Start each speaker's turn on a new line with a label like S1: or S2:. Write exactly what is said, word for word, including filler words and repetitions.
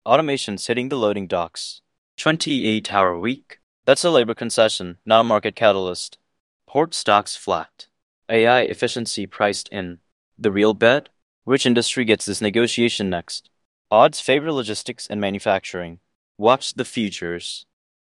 S1: Automation's hitting the loading docks. twenty-eight hour week. That's a labor concession, not a market catalyst. Port stocks flat. A I efficiency priced in. The real bet? Which industry gets this negotiation next? Odds favor logistics and manufacturing. Watch the futures.